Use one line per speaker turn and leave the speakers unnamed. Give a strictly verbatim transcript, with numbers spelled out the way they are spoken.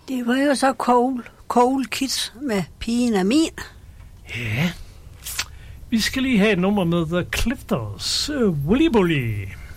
Det var jo så Cold, Cold Kids med Pigen er min.
Ja. Vi skal lige have et nummer med The Clifters. Uh, Willy Bully.